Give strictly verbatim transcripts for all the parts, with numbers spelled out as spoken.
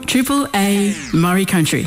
Triple A Murray Country.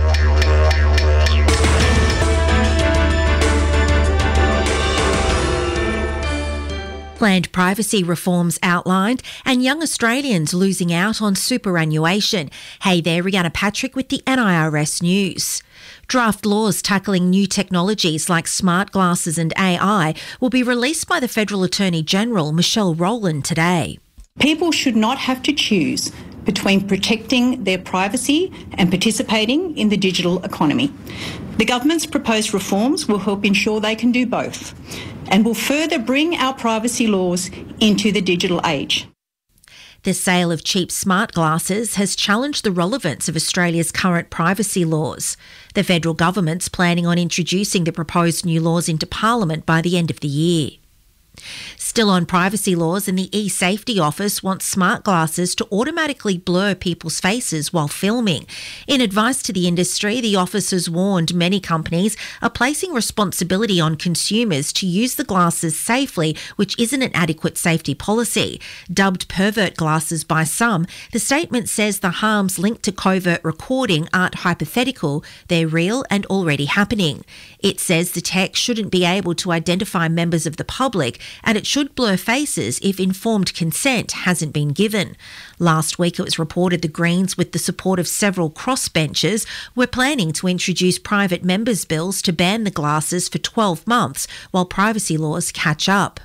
Planned privacy reforms outlined and young Australians losing out on superannuation. Hey there, Rihanna Patrick with the N I R S News. Draft laws tackling new technologies like smart glasses and A I will be released by the Federal Attorney-General, Michelle Rowland, today. People should not have to choose between protecting their privacy and participating in the digital economy. The government's proposed reforms will help ensure they can do both and will further bring our privacy laws into the digital age. The sale of cheap smart glasses has challenged the relevance of Australia's current privacy laws. The federal government's planning on introducing the proposed new laws into Parliament by the end of the year. Still on privacy laws, and the eSafety Office wants smart glasses to automatically blur people's faces while filming. In advice to the industry, the office has warned many companies are placing responsibility on consumers to use the glasses safely, which isn't an adequate safety policy. Dubbed pervert glasses by some, the statement says the harms linked to covert recording aren't hypothetical, they're real and already happening. It says the tech shouldn't be able to identify members of the public, and it should blur faces if informed consent hasn't been given. Last week it was reported the Greens, with the support of several crossbenchers, were planning to introduce private members' bills to ban the glasses for twelve months while privacy laws catch up.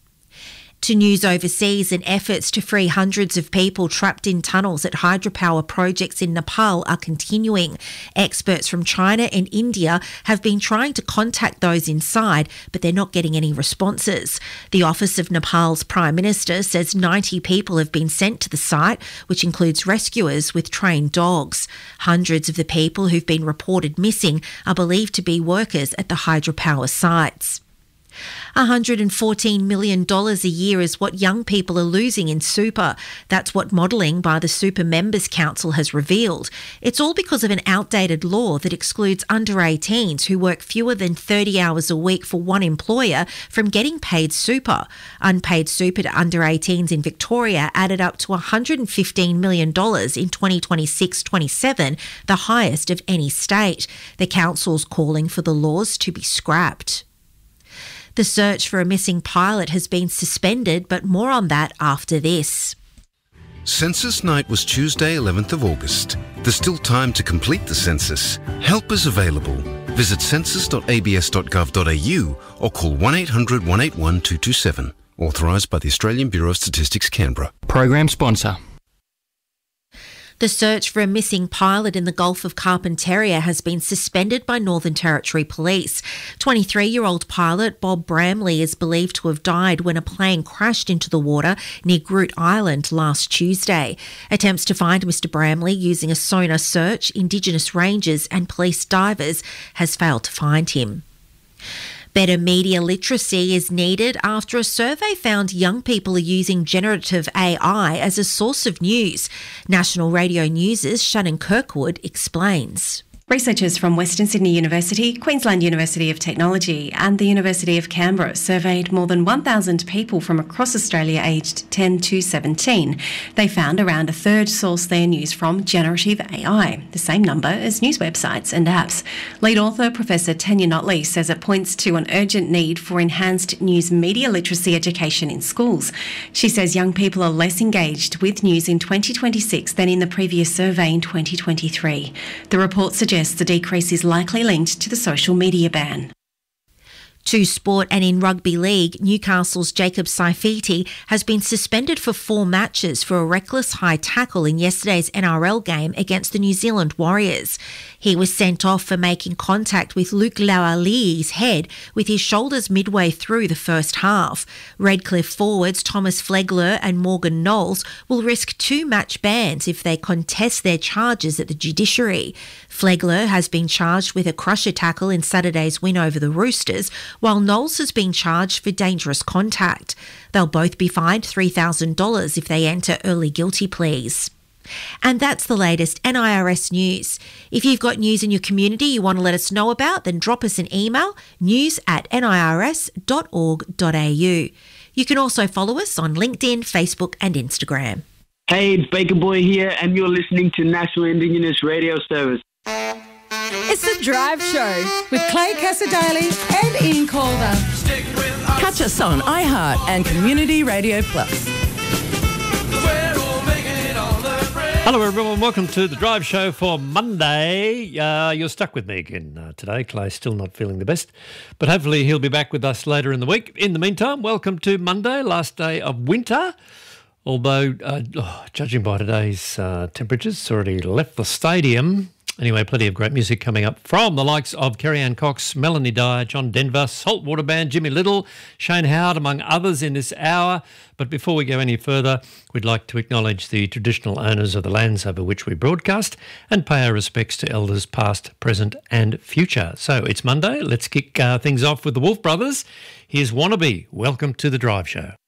To news overseas, and efforts to free hundreds of people trapped in tunnels at hydropower projects in Nepal are continuing. Experts from China and India have been trying to contact those inside, but they're not getting any responses. The Office of Nepal's Prime Minister says ninety people have been sent to the site, which includes rescuers with trained dogs. Hundreds of the people who've been reported missing are believed to be workers at the hydropower sites. one hundred fourteen million dollars a year is what young people are losing in super. That's what modelling by the Super Members Council has revealed. It's all because of an outdated law that excludes under eighteens who work fewer than thirty hours a week for one employer from getting paid super. Unpaid super to under eighteens in Victoria added up to one hundred fifteen million dollars in twenty twenty-six twenty-seven, the highest of any state. The council's calling for the laws to be scrapped. The search for a missing pilot has been suspended, but more on that after this. Census night was Tuesday, eleventh of August. There's still time to complete the census. Help is available. Visit census dot a b s dot gov dot a u or call one eight hundred one eight one two two seven. Authorised by the Australian Bureau of Statistics, Canberra. Program sponsor. The search for a missing pilot in the Gulf of Carpentaria has been suspended by Northern Territory Police. twenty-three-year-old pilot Bob Bramley is believed to have died when a plane crashed into the water near Groot Island last Tuesday. Attempts to find Mister Bramley using a sonar search, Indigenous rangers and police divers has failed to find him. Better media literacy is needed after a survey found young people are using generative A I as a source of news. National Radio News' Shannon Kirkwood explains. Researchers from Western Sydney University, Queensland University of Technology and the University of Canberra surveyed more than one thousand people from across Australia aged ten to seventeen. They found around a third source their news from generative A I, the same number as news websites and apps. Lead author Professor Tanya Notley says it points to an urgent need for enhanced news media literacy education in schools. She says young people are less engaged with news in twenty twenty-six than in the previous survey in twenty twenty-three. The report suggests the decrease is likely linked to the social media ban. To sport, and in rugby league, Newcastle's Jacob Saifiti has been suspended for four matches for a reckless high tackle in yesterday's N R L game against the New Zealand Warriors. He was sent off for making contact with Luke Laualii's head with his shoulders midway through the first half. Redcliffe forwards Thomas Flegler and Morgan Knowles will risk two match bans if they contest their charges at the judiciary. Flegler has been charged with a crusher tackle in Saturday's win over the Roosters, while Knowles has been charged for dangerous contact. They'll both be fined three thousand dollars if they enter early guilty pleas. And that's the latest N I R S news. If you've got news in your community you want to let us know about, then drop us an email, news at n i r s dot org dot a u. You can also follow us on LinkedIn, Facebook and Instagram. Hey, it's Baker Boy here, and you're listening to National Indigenous Radio Service. It's The Drive Show with Clay Casadale and Ian Calder. Catch us on iHeart and Community Radio Plus. Hello everyone, welcome to The Drive Show for Monday. Uh, you're stuck with me again uh, today. Clay's still not feeling the best, but hopefully he'll be back with us later in the week. In the meantime, welcome to Monday, last day of winter. Although, uh, oh, judging by today's uh, temperatures, it's already left the stadium. Anyway, plenty of great music coming up from the likes of Kerry-Ann Cox, Melanie Dyer, John Denver, Saltwater Band, Jimmy Little, Shane Howard, among others in this hour. But before we go any further, we'd like to acknowledge the traditional owners of the lands over which we broadcast and pay our respects to elders past, present and future. So it's Monday. Let's kick uh, things off with the Wolf Brothers. Here's Wannabe. Welcome to The Drive Show.